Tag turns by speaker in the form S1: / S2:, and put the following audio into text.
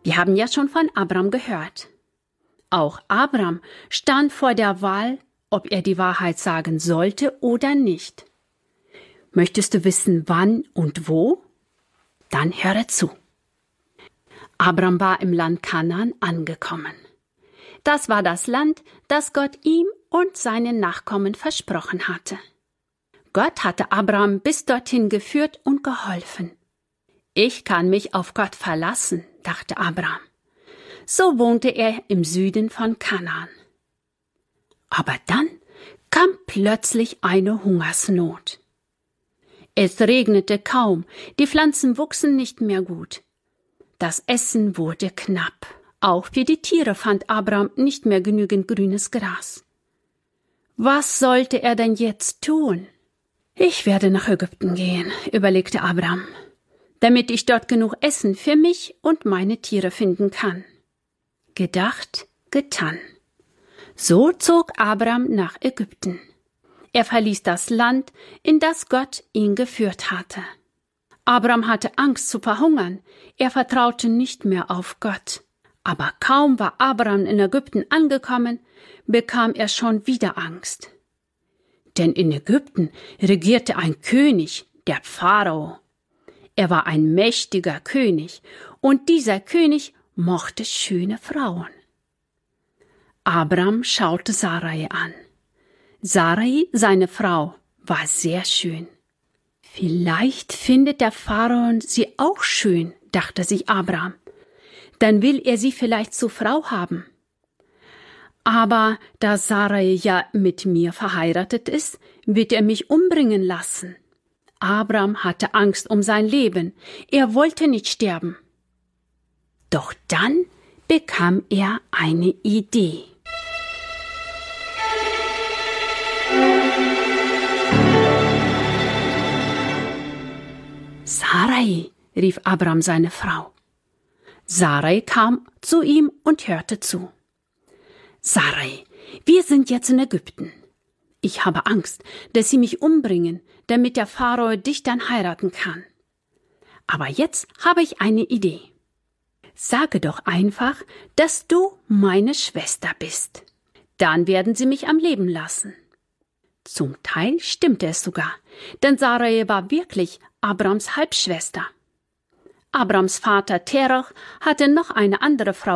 S1: Wir haben ja schon von Abram gehört. Auch Abram stand vor der Wahl, ob er die Wahrheit sagen sollte oder nicht. Möchtest du wissen, wann und wo? Dann höre zu. Abram war im Land Kanaan angekommen. Das war das Land, das Gott ihm und seinen Nachkommen versprochen hatte. Gott hatte Abram bis dorthin geführt und geholfen. Ich kann mich auf Gott verlassen, dachte Abram. So wohnte er im Süden von Kanaan. Aber dann kam plötzlich eine Hungersnot. Es regnete kaum, die Pflanzen wuchsen nicht mehr gut. Das Essen wurde knapp. Auch für die Tiere fand Abram nicht mehr genügend grünes Gras. Was sollte er denn jetzt tun? Ich werde nach Ägypten gehen, überlegte Abram, damit ich dort genug Essen für mich und meine Tiere finden kann. Gedacht, getan. So zog Abram nach Ägypten. Er verließ das Land, in das Gott ihn geführt hatte. Abram hatte Angst zu verhungern. Er vertraute nicht mehr auf Gott. Aber kaum war Abram in Ägypten angekommen, bekam er schon wieder Angst. Denn in Ägypten regierte ein König, der Pharao. Er war ein mächtiger König, und dieser König mochte schöne Frauen. Abram schaute Sarai an. Sarai, seine Frau, war sehr schön. Vielleicht findet der Pharao sie auch schön, dachte sich Abram. Dann will er sie vielleicht zur Frau haben. Aber da Sarai ja mit mir verheiratet ist, wird er mich umbringen lassen. Abram hatte Angst um sein Leben. Er wollte nicht sterben. Doch dann bekam er eine Idee. Sarai, rief Abram seine Frau. Sarai kam zu ihm und hörte zu. Sarai, wir sind jetzt in Ägypten. Ich habe Angst, dass sie mich umbringen, damit der Pharao dich dann heiraten kann. Aber jetzt habe ich eine Idee. Sage doch einfach, dass du meine Schwester bist. Dann werden sie mich am Leben lassen. Zum Teil stimmte es sogar, denn Sarai war wirklich Abrams Halbschwester. Abrams Vater Terach hatte noch eine andere Frau